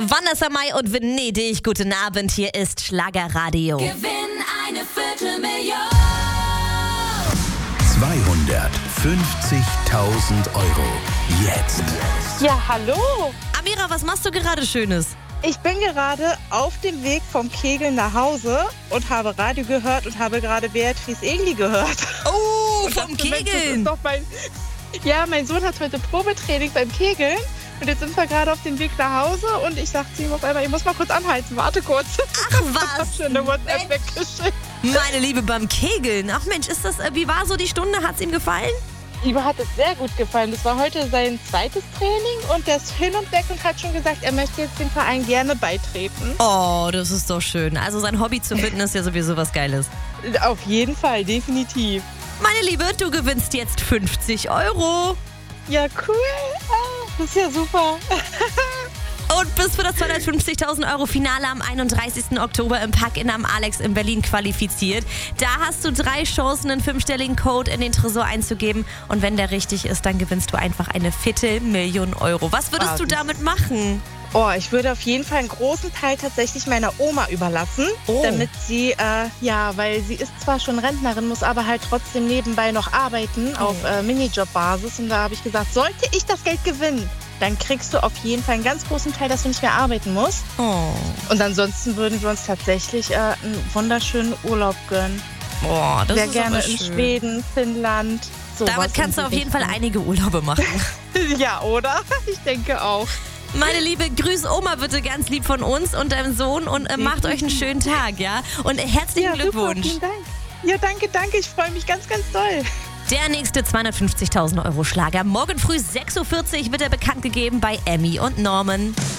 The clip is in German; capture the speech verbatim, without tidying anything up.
Vanessa Mai und Venedig, guten Abend, hier ist Schlagerradio. Gewinn eine Viertelmillion. zweihundertfünfzigtausend Euro. Jetzt. Ja, hallo. Amira, was machst du gerade Schönes? Ich bin gerade auf dem Weg vom Kegeln nach Hause und habe Radio gehört und habe gerade Beatrice Egli gehört. Oh, Und vom dachte, Mensch, das Kegeln. ist doch mein... Ja, mein Sohn hat heute Probetraining beim Kegeln. Und jetzt sind wir gerade auf dem Weg nach Hause und ich sagte ihm auf einmal, ich muss mal kurz anhalten, warte kurz. Ach Ich hab was, schon eine WhatsApp weggeschickt. meine Liebe, beim Kegeln. Ach Mensch, ist das, äh, wie war so die Stunde? Hat's ihm gefallen? Ihm hat es sehr gut gefallen. Das war heute sein zweites Training und der ist hin und weg und hat schon gesagt, er möchte jetzt dem Verein gerne beitreten. Oh, das ist doch schön. Also sein Hobby zu finden ist ja sowieso was Geiles. Auf jeden Fall, definitiv. Meine Liebe, du gewinnst jetzt fünfzig Euro. Ja, cool. Ah, das ist ja super. Und bist für das zweihundertfünfzigtausend Euro Finale am einunddreißigsten Oktober im Park-In am Alex in Berlin qualifiziert. Da hast du drei Chancen, einen fünfstelligen Code in den Tresor einzugeben. Und wenn der richtig ist, dann gewinnst du einfach eine Viertelmillion Euro. Was würdest Ah, du wie- damit machen? Oh, ich würde auf jeden Fall einen großen Teil tatsächlich meiner Oma überlassen, Oh. damit sie, äh, ja, weil sie ist zwar schon Rentnerin, muss aber halt trotzdem nebenbei noch arbeiten auf äh, Minijob-Basis. Und da habe ich gesagt, sollte ich das Geld gewinnen, dann kriegst du auf jeden Fall einen ganz großen Teil, dass du nicht mehr arbeiten musst. Oh, Und ansonsten würden wir uns tatsächlich äh, einen wunderschönen Urlaub gönnen. oh das Sehr ist gerne aber in schön. Schweden, Finnland. sowas Damit kannst du in auf die jeden Fall Richtung. einige Urlaube machen. Ja, oder? Ich denke auch. Meine Liebe, grüß Oma bitte ganz lieb von uns und deinem Sohn und äh, macht euch einen schönen Tag, ja? Und herzlichen Ja, super, Glückwunsch. vielen Dank. Ja, danke, danke. Ich freue mich ganz, ganz doll. Der nächste zweihundertfünfzigtausend Euro Schlager. Morgen früh sechs Uhr vierzig wird er bekannt gegeben bei Emmy und Norman.